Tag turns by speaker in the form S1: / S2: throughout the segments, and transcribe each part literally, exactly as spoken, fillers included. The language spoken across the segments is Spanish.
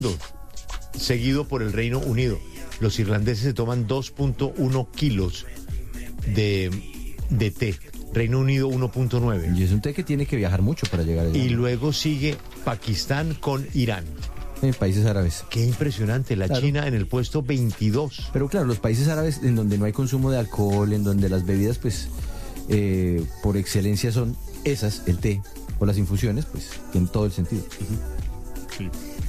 S1: seguido por el Reino Unido. Los irlandeses se toman dos punto uno kilos de, de té. Reino Unido uno punto nueve.
S2: Y es un té que tiene que viajar mucho para llegar allá.
S1: Y luego sigue Pakistán con Irán.
S2: En países árabes.
S1: Qué impresionante, la
S2: Claro.
S1: China en el puesto veintidós.
S2: Pero claro, los países árabes en donde no hay consumo de alcohol, en donde las bebidas, pues, eh, por excelencia son esas, el té o las infusiones, pues, tienen todo el sentido.
S1: Sí.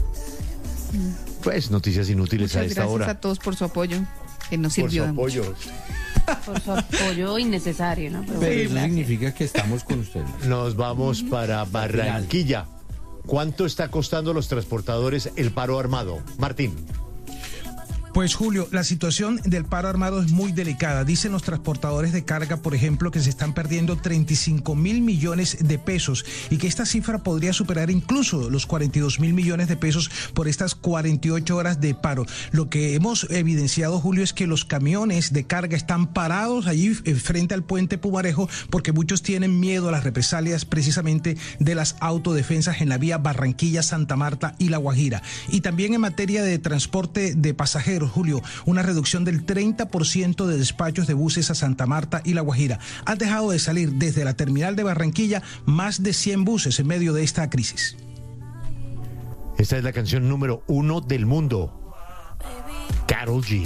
S1: Pues noticias inútiles
S3: Muchas
S1: a esta
S3: gracias
S1: hora.
S3: a todos por su apoyo, que nos
S1: Por su
S3: sirvió de mucho.
S1: apoyo.
S4: Por su apoyo innecesario, ¿no? Pero
S2: Pero
S4: bueno,
S2: eso
S4: gracias.
S2: significa que estamos con ustedes.
S1: Nos vamos para Barranquilla. ¿Cuánto está costando a los transportadores el paro armado? Martín.
S5: Pues Julio, la situación del paro armado es muy delicada. Dicen los transportadores de carga, por ejemplo, que se están perdiendo treinta y cinco mil millones de pesos y que esta cifra podría superar incluso los cuarenta y dos mil millones de pesos por estas cuarenta y ocho horas de paro. Lo que hemos evidenciado, Julio, es que los camiones de carga están parados allí eh, frente al puente Pumarejo porque muchos tienen miedo a las represalias precisamente de las autodefensas en la vía Barranquilla-Santa Marta y La Guajira. Y también en materia de transporte de pasajeros, Julio, una reducción del treinta por ciento de despachos de buses a Santa Marta y La Guajira. Han dejado de salir desde la terminal de Barranquilla más de cien buses en medio de esta crisis.
S1: Esta es la canción número uno del mundo. Karol G.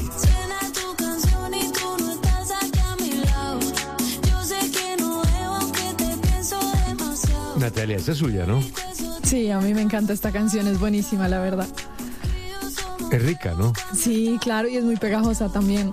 S1: Natalia, esta es suya, ¿no?
S6: Sí, a mí me encanta esta canción, es buenísima, la verdad.
S1: Es rica, ¿no?
S6: Sí, claro, y es muy pegajosa también.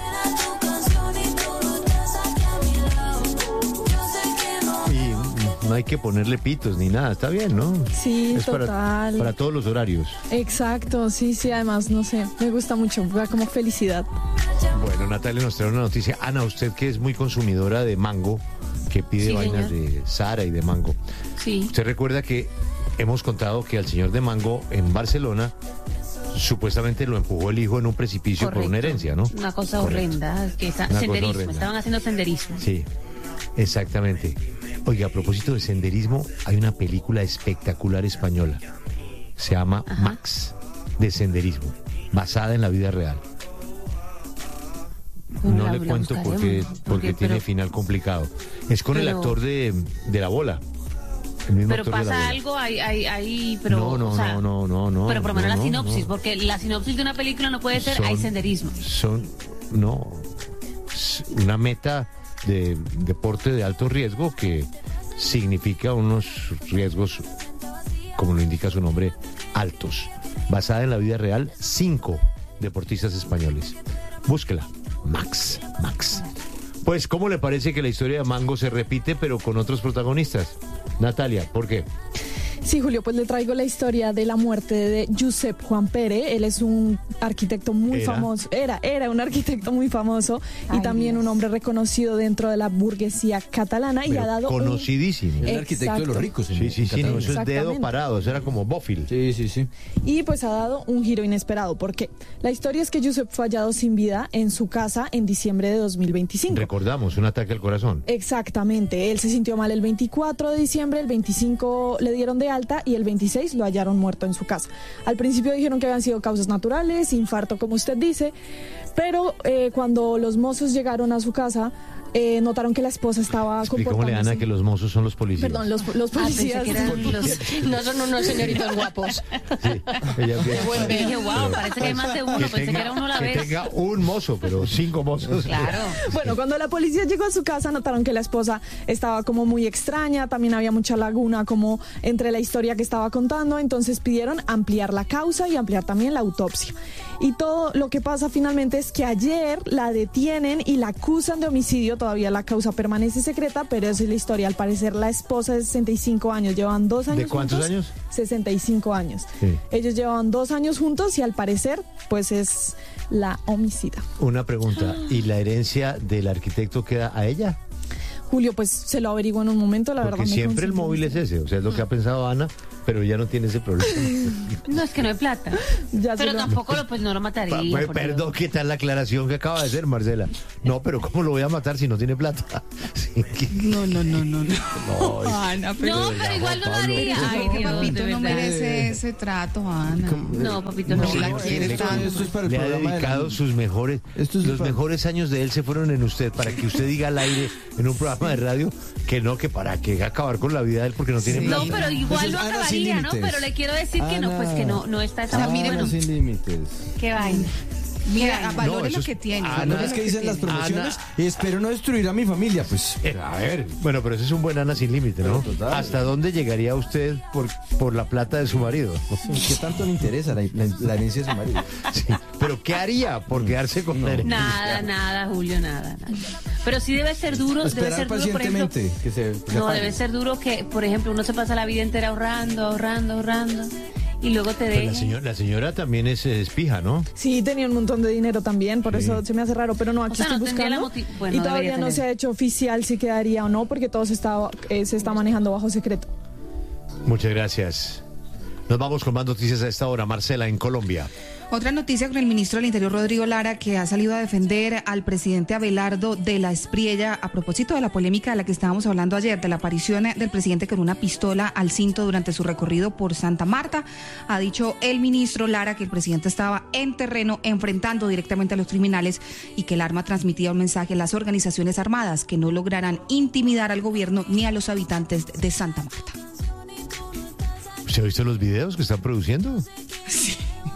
S1: Y no hay que ponerle pitos ni nada, está bien, ¿no?
S6: Sí,
S1: es
S6: total.
S1: Para, para todos los horarios.
S6: Exacto, sí, sí, además, no sé, me gusta mucho, da como felicidad.
S1: Bueno, Natalia nos trae una noticia. Ana, usted que es muy consumidora de mango, que pide
S4: Sí,
S1: vainas
S4: señor.
S1: de Sara y de mango.
S4: Sí.
S1: Usted recuerda que hemos contado que al señor de mango en Barcelona supuestamente lo empujó el hijo en un precipicio
S4: Correcto.
S1: por una herencia, ¿no?
S4: Una cosa
S1: Correcto.
S4: horrenda. Que está,
S1: Una cosa
S4: senderismo,
S1: horrenda.
S4: estaban haciendo senderismo.
S1: Sí, exactamente. Oiga, a propósito de senderismo, hay una película espectacular española. Se llama
S4: Ajá.
S1: Max, de senderismo, basada en la vida real.
S4: Bueno,
S1: No
S4: la-
S1: le
S4: la
S1: cuento porque,
S4: buscaremos,
S1: porque
S4: porque-
S1: tiene
S4: pero-
S1: final complicado. Es con el
S4: pero-
S1: actor de, de La Bola. El mismo
S4: Pero
S1: actor de La
S4: pasa
S1: Bola.
S4: algo ahí, ahí, ahí, pero...
S1: No, no,
S4: o sea,
S1: no, no, no, no.
S4: Pero por lo menos
S1: no,
S4: la
S1: no,
S4: sinopsis,
S1: no.
S4: porque la sinopsis de una película no puede ser,
S1: Son-
S4: hay senderismo.
S1: Son, no, es una meta de deporte de alto riesgo que significa unos riesgos, como lo indica su nombre, altos. Basada en la vida real, cinco deportistas españoles. Búsquela. Max, Max. Pues, ¿cómo le parece que la historia de Mango se repite, pero con otros protagonistas? Natalia, ¿por qué?
S6: Sí, Julio, pues le traigo la historia de la muerte de Josep Juan Pere. Él es un arquitecto muy
S1: ¿Era?
S6: famoso. Era, era un arquitecto muy famoso y
S4: Ay,
S6: también
S4: Dios.
S6: un hombre reconocido dentro de la burguesía catalana y
S1: Pero
S6: ha dado un-
S1: conocidísimo.
S2: Es el arquitecto de los
S6: Exacto.
S2: ricos. en-
S1: Sí, sí,
S2: en
S1: sí, no,
S2: Cataluña.
S1: eso es dedo
S6: Exactamente.
S1: parado, eso era como Bofill.
S2: Sí, sí, sí.
S6: Y pues ha dado un giro inesperado. ¿Por qué? La historia es que Josep fue hallado sin vida en su casa en diciembre de dos mil veinticinco.
S1: Recordamos, un ataque al corazón.
S6: Exactamente, él se sintió mal el veinticuatro de diciembre, el veinticinco le dieron de alta y el veintiséis lo hallaron muerto en su casa. Al principio dijeron que habían sido causas naturales, infarto como usted dice, pero eh, cuando los mozos llegaron a su casa, eh, notaron que la esposa estaba
S1: Explicámosle, Ana,
S6: comportándose...
S1: que los mozos son los policías.
S6: Perdón, los, los
S4: Ah, pensé
S6: policías...
S4: que eran los-
S7: No son unos señoritos guapos.
S1: Sí, ella bien-
S4: Yo dije, wow, parece que hay más de uno, pensé que era uno a la
S1: que
S4: vez.
S1: tenga un mozo, pero cinco mozos.
S4: Claro.
S6: Bueno, cuando la policía llegó a su casa notaron que la esposa estaba como muy extraña, también había mucha laguna como entre la historia que estaba contando, entonces pidieron ampliar la causa y ampliar también la autopsia. Y todo lo que pasa finalmente es que ayer la detienen y la acusan de homicidio, todavía la causa permanece secreta, pero esa es la historia. Al parecer la esposa de sesenta y cinco años, llevan dos años
S1: ¿De cuántos
S6: juntos.
S1: años?
S6: sesenta y cinco años.
S1: Sí.
S6: Ellos llevaban dos años juntos y al parecer pues es la homicida.
S1: Una pregunta, ¿y la herencia del arquitecto queda a ella?
S6: Julio, pues se lo averiguo en un momento, la
S1: Porque
S6: verdad. me
S1: siempre el
S6: concentro.
S1: móvil es ese, o sea, es lo que ha pensado Ana, pero ya no tiene ese problema.
S4: No, es que no hay plata.
S6: Ya
S4: Pero
S6: se lo-
S4: tampoco lo, pues, no lo mataría.
S1: Pa- pues,
S4: por
S1: perdón,
S4: Dios.
S1: ¿qué tal la aclaración que acaba de hacer Marcela? No, pero ¿cómo lo voy a matar si no tiene plata? Sí, que-
S3: No, no, no, no, no.
S1: no, es-
S3: Ana, pero...
S4: No,
S1: de
S4: pero
S1: verdad,
S4: igual no lo
S1: Juan Pablo.
S4: haría.
S3: Ay,
S4: Ay,
S3: que
S4: Dios,
S3: papito
S4: de
S3: no
S4: verdad.
S3: merece ese trato, Ana.
S4: No, papito, no.
S3: No, la
S1: Le-
S3: quiere
S1: le-
S3: tanto.
S2: Esto es para el
S1: le ha
S2: programa de la-
S1: dedicado sus mejores,
S2: Esto es
S1: los
S2: para-
S1: mejores años de él se fueron en usted, para que usted diga al aire en un programa de radio que no, que para que acabar con la vida de él porque no tiene
S3: Sí.
S1: plata.
S4: No, pero igual
S2: Entonces,
S4: lo
S2: Ana,
S4: acabaría,
S2: sin
S4: ¿no?
S2: límites.
S4: Pero le quiero decir que no, pues que no, no está esa
S2: Ana,
S4: bueno,
S2: sin límites.
S4: qué vaina.
S3: Mira, valore
S1: No, eso
S3: lo
S1: es-
S3: que tiene.
S1: Ana,
S3: valore
S2: No es
S3: lo
S2: que dicen
S3: tiene.
S2: las promociones
S1: Ana.
S2: y espero no destruir a mi familia, pues.
S1: Eh, a ver, bueno, pero ese es un buen Ana sin límite, ¿no?
S2: Pero total.
S1: ¿Hasta dónde llegaría usted por, por la plata de su marido?
S2: ¿Qué tanto le interesa la, la- la herencia de su marido?
S1: Sí, pero ¿qué haría por quedarse con la herencia?
S4: Nada, nada, Julio, nada, nada. Pero sí debe ser duro, debe
S2: Esperar
S4: ser duro, por ejemplo.
S2: pacientemente que se, que se
S4: No,
S2: apague.
S4: debe ser duro que, por ejemplo, uno se pasa la vida entera ahorrando, ahorrando, ahorrando, y luego te
S1: Pues la,
S4: deja.
S1: señora, la señora también es eh, espija, ¿no?
S6: Sí, tenía un montón de dinero también, por eso se me hace raro, pero no, aquí
S4: sea,
S6: estoy
S4: no tendría la
S6: buscando.
S4: moti- bueno,
S6: y todavía
S4: debería
S6: no
S4: tener.
S6: se ha hecho oficial si quedaría o no, porque todo se está, eh, se está manejando bajo secreto.
S1: Muchas gracias. Nos vamos con más noticias a esta hora. Marcela, en Colombia.
S3: Otra noticia con el ministro del Interior, Rodrigo Lara, que ha salido a defender al presidente Abelardo de la Espriella a propósito de la polémica de la que estábamos hablando ayer, de la aparición del presidente con una pistola al cinto durante su recorrido por Santa Marta. Ha dicho el ministro Lara que el presidente estaba en terreno enfrentando directamente a los criminales y que el arma transmitía un mensaje a las organizaciones armadas que no lograrán intimidar al gobierno ni a los habitantes de Santa Marta.
S1: ¿Usted ha visto los videos que están produciendo? Sí.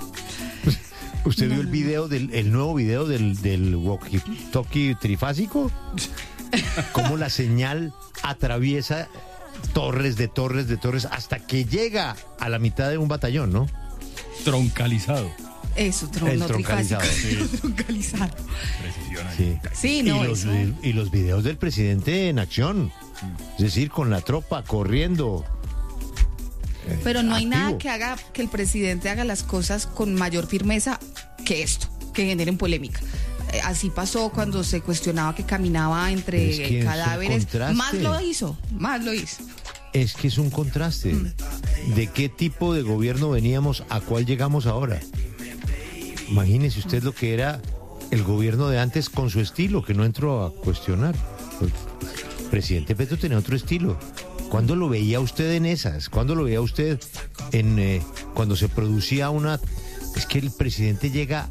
S1: ¿Usted vio el video del el nuevo video del, del walkie-talkie trifásico? Cómo la señal atraviesa torres de torres de torres hasta que llega a la mitad de un batallón, ¿no?
S8: Troncalizado.
S3: Eso, tron,
S1: El
S3: no
S1: troncalizado,
S3: trifásico,
S1: sí.
S3: troncalizado.
S8: Precisión ahí.
S1: Sí.
S3: Sí, no,
S1: y, los,
S3: eso.
S1: y los videos del presidente en acción. Es decir, con la tropa corriendo. eh,
S3: Pero no hay
S1: activo.
S3: nada que haga que el presidente haga las cosas con mayor firmeza que esto, que generen polémica. Eh, Así pasó cuando se cuestionaba que caminaba entre
S1: Pero es que es un
S3: cadáveres.
S1: contraste.
S3: Más lo hizo, más lo hizo.
S1: Es que es un contraste. ¿De qué tipo de gobierno veníamos a cuál llegamos ahora? Imagínese usted lo que era el gobierno de antes con su estilo, que no entró a cuestionar. El presidente Petro tenía otro estilo. ¿Cuándo lo veía usted en esas? ¿Cuándo lo veía usted en eh, cuando se producía una... Es que el presidente llega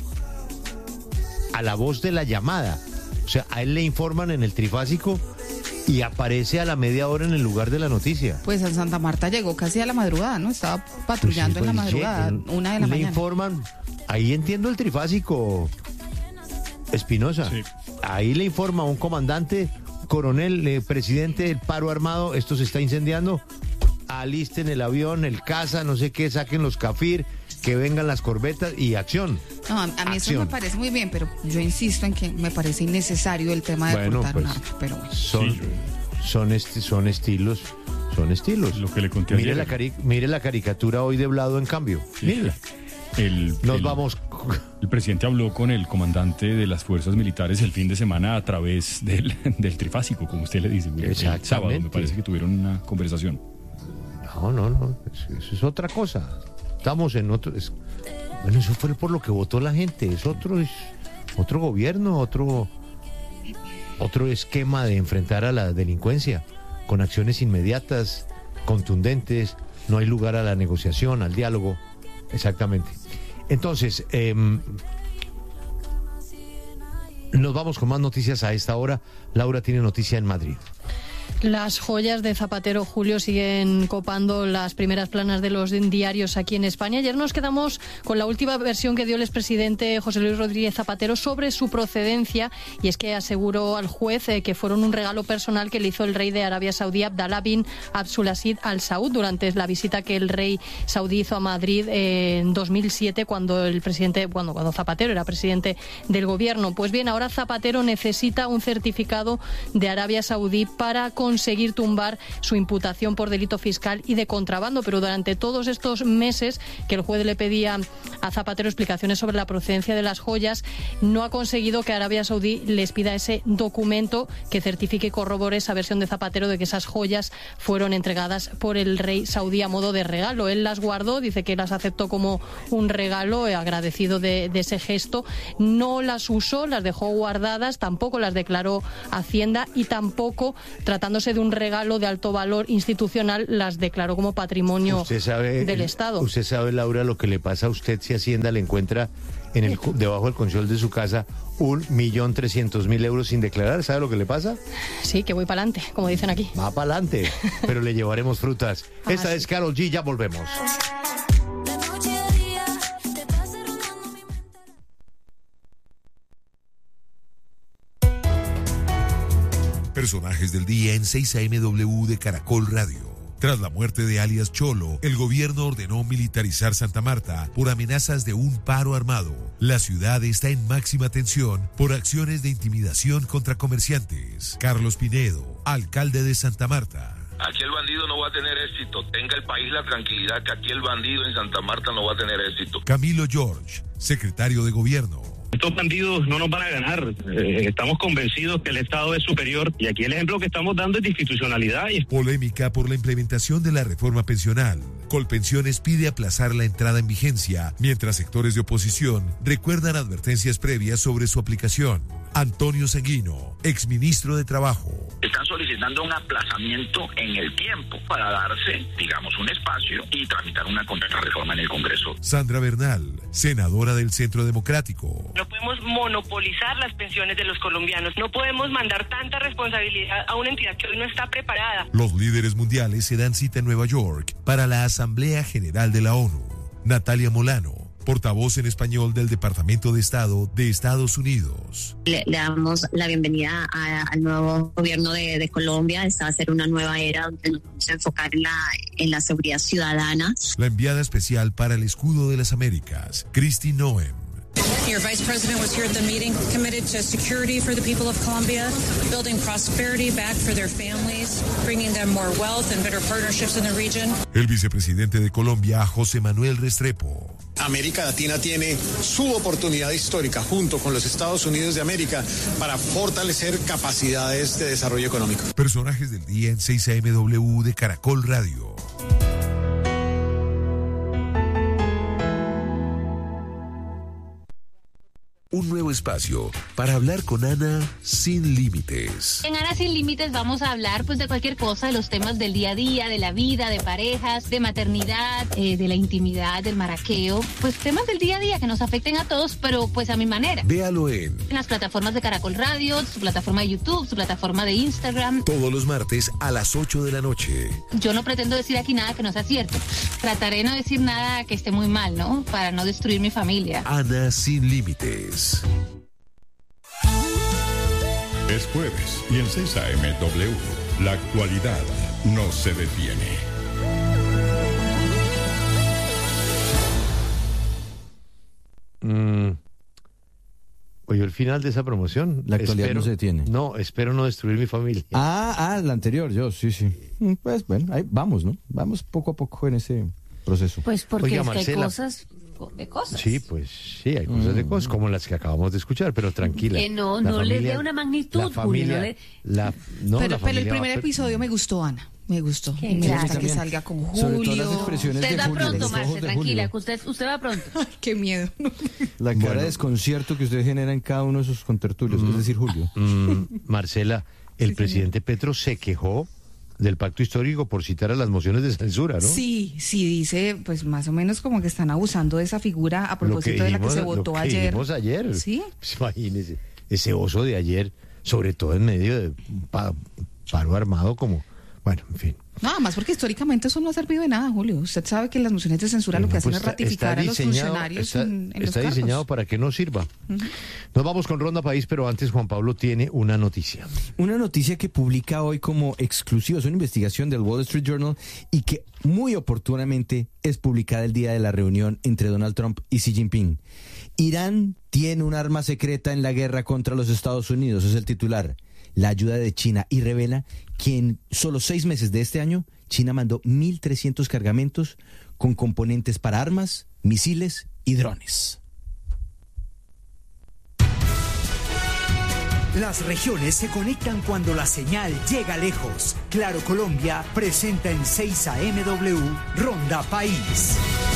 S1: a la voz de la llamada. O sea, a él le informan en el trifásico y aparece a la media hora en el lugar de la noticia.
S3: Pues a Santa Marta llegó casi a la madrugada, ¿no? Estaba patrullando
S1: Pues sí,
S3: en la
S1: pues,
S3: madrugada,
S1: llega,
S3: una de la
S1: le
S3: mañana.
S1: informan, ahí entiendo el trifásico, Espinosa.
S8: Sí.
S1: Ahí le informa a un comandante, coronel, eh, presidente del paro armado, esto se está incendiando, alisten el avión, el caza, no sé qué, saquen los CAFIR, que vengan las corbetas y acción.
S3: No, a, a mí eso
S1: Acción.
S3: me parece muy bien, pero yo insisto en que me parece innecesario el tema de
S1: Bueno,
S3: portar un
S1: pues,
S3: arma. Pero bueno.
S1: Son,
S8: Sí.
S1: son, esti- son estilos, son estilos.
S8: Lo que le conté
S1: Mire
S8: ayer.
S1: la, cari- mire la caricatura hoy de Blado en cambio. Mírela.
S8: El,
S1: Nos
S8: el-
S1: vamos.
S8: El presidente habló con el comandante de las fuerzas militares el fin de semana a través del, del trifásico, como usted le dice. El
S1: Exactamente.
S8: sábado me parece que tuvieron una conversación.
S1: No, no, no, eso, eso es otra cosa. Estamos en otro... es- bueno, eso fue por lo que votó la gente, es otro, es otro gobierno, otro, otro esquema de enfrentar a la delincuencia, con acciones inmediatas, contundentes, no hay lugar a la negociación, al diálogo, exactamente. Entonces, em, nos vamos con más noticias a esta hora. Laura tiene noticia en Madrid.
S7: Las joyas de Zapatero, Julio, siguen copando las primeras planas de los diarios aquí en España. Ayer nos quedamos con la última versión que dio el expresidente José Luis Rodríguez Zapatero sobre su procedencia, y es que aseguró al juez eh, que fueron un regalo personal que le hizo el rey de Arabia Saudí, Abdallah bin Abdulaziz Al Saud, durante la visita que el rey saudí hizo a Madrid eh, en dos mil siete, cuando el presidente, cuando, cuando Zapatero era presidente del gobierno. Pues bien, ahora Zapatero necesita un certificado de Arabia Saudí para conseguir tumbar su imputación por delito fiscal y de contrabando, pero durante todos estos meses que el juez le pedía a Zapatero explicaciones sobre la procedencia de las joyas, no ha conseguido que Arabia Saudí les pida ese documento que certifique y corrobore esa versión de Zapatero de que esas joyas fueron entregadas por el rey saudí a modo de regalo. Él las guardó, dice que las aceptó como un regalo, eh, agradecido de, de ese gesto. No las usó, las dejó guardadas, tampoco las declaró Hacienda y tampoco, tratándose de un regalo de alto valor institucional, las declaró como patrimonio
S1: usted sabe,
S7: del Estado.
S1: Usted sabe, Laura, lo que le pasa a usted si Hacienda le encuentra en el debajo del control de su casa un millón trescientos mil euros sin declarar. ¿Sabe lo que le pasa?
S7: Sí, que voy para adelante, como dicen aquí.
S1: Va para adelante, pero le llevaremos frutas.
S7: Ah,
S1: Esta
S7: sí.
S1: es Karol G, ya volvemos.
S9: Personajes del día en seis A M W de Caracol Radio. Tras la muerte de alias Cholo, el gobierno ordenó militarizar Santa Marta por amenazas de un paro armado. La ciudad está en máxima tensión por acciones de intimidación contra comerciantes. Carlos Pinedo, alcalde de Santa Marta.
S10: Aquí el bandido no va a tener éxito. Tenga el país la tranquilidad que aquí el bandido en Santa Marta no va a tener éxito.
S9: Camilo George, secretario de gobierno.
S11: Estos bandidos no nos van a ganar. Eh, estamos convencidos que el Estado es superior y aquí el ejemplo que estamos dando es de institucionalidad. Y...
S9: Polémica por la implementación de la reforma pensional. Colpensiones pide aplazar la entrada en vigencia, mientras sectores de oposición recuerdan advertencias previas sobre su aplicación. Antonio Sanguino, exministro de Trabajo.
S12: Están solicitando un aplazamiento en el tiempo para darse, digamos, un espacio y tramitar una contrarreforma en el Congreso.
S9: Sandra Bernal, senadora del Centro Democrático.
S13: No podemos monopolizar las pensiones de los colombianos. No podemos mandar tanta responsabilidad a una entidad que hoy no está preparada.
S9: Los líderes mundiales se dan cita en Nueva York para la Asamblea General de la ONU. Natalia Molano, portavoz en español del Departamento de Estado de Estados Unidos.
S14: Le, le damos la bienvenida a, al nuevo gobierno de, de Colombia. Esta va a ser una nueva era donde nos vamos a enfocar en la, en la seguridad ciudadana.
S9: La enviada especial para el Escudo de las Américas, Kristi Noem.
S15: Your Vice President was here at the meeting, committed to security for the people of Colombia, building prosperity back for their families, bringing them more wealth and better partnerships in the region.
S9: El vicepresidente de Colombia, José Manuel Restrepo.
S16: América Latina tiene su oportunidad histórica junto con los Estados Unidos de América para fortalecer capacidades de desarrollo económico.
S9: Personajes del día en seis A M W de Caracol Radio. Un nuevo espacio para hablar con Ana sin límites.
S4: En Ana Sin Límites vamos a hablar pues de cualquier cosa, de los temas del día a día, de la vida, de parejas, de maternidad, eh, de la intimidad, del maraqueo, pues temas del día a día que nos afecten a todos, pero pues a mi manera.
S9: Véalo en,
S4: en las plataformas de Caracol Radio, su plataforma de YouTube, su plataforma de Instagram.
S9: Todos los martes a las ocho de la noche.
S4: Yo no pretendo decir aquí nada que no sea cierto. Trataré de no decir nada que esté muy mal, ¿no? Para no destruir mi familia.
S9: Ana Sin Límites.
S17: Es jueves y en seis A M W, la actualidad no se detiene.
S1: Mm. Oye, el final de esa promoción.
S2: La actualidad
S1: espero,
S2: no se detiene.
S1: No, espero no destruir mi familia.
S2: Ah, ah, la anterior, yo, sí, sí. Pues bueno, ahí vamos, ¿no? Vamos poco a poco en ese proceso.
S4: Pues porque
S1: Oiga,
S4: es que
S1: Marcela,
S4: hay cosas de cosas.
S1: Sí, pues sí, hay cosas de cosas como las que acabamos de escuchar, pero tranquila.
S4: Que no,
S1: La
S4: no
S1: familia,
S4: les dé una magnitud,
S1: la familia,
S4: Julio, no le-
S1: la, no,
S3: pero,
S1: la
S3: pero el
S1: familia
S3: primer
S1: va-
S3: episodio me gustó, Ana. Me gustó.
S4: Qué
S3: Y me
S4: claro.
S3: gusta que salga con
S2: Sobre todo las
S3: Julio.
S2: expresiones
S4: Usted
S2: de
S4: va
S2: Julio,
S4: pronto,
S2: los ojos
S4: Marce,
S2: de
S4: tranquila,
S2: Julio.
S4: que usted, usted va pronto.
S3: Qué miedo.
S2: La cara
S1: Bueno.
S2: de desconcierto que usted genera en cada uno de sus contertulios, es decir, Julio.
S1: Mm, Marcela, el presidente Petro se quejó del pacto histórico por citar a las mociones de censura, ¿no?
S3: Sí, sí, dice, pues más o menos como que están abusando de esa figura a
S1: Lo que
S3: propósito de la que
S1: dijimos-
S3: se
S1: lo
S3: votó
S1: que
S3: ayer.
S1: dijimos ayer.
S3: Sí.
S1: Pues imagínese, ese oso de ayer, sobre todo en medio de un pa- paro armado como... Bueno, en fin.
S3: Nada más porque históricamente eso no ha servido de nada, Julio. Usted sabe que las mociones de censura lo que hacen
S1: Pues
S3: es
S1: está-
S3: ratificar
S1: está
S3: a los
S1: diseñado-
S3: funcionarios
S1: está,
S3: en, en los
S1: está
S3: cargos.
S1: diseñado para que no sirva. Nos vamos con Ronda País, pero antes Juan Pablo tiene una noticia.
S2: Una noticia que publica hoy como exclusiva, es una investigación del Wall Street Journal y que muy oportunamente es publicada el día de la reunión entre Donald Trump y Xi Jinping. Irán tiene un arma secreta en la guerra contra los Estados Unidos, es el titular. La ayuda de China y revela que en solo seis meses de este año, China mandó mil trescientos cargamentos con componentes para armas, misiles y drones.
S18: Las regiones se conectan cuando la señal llega lejos. Claro Colombia presenta en seis A M W Ronda País.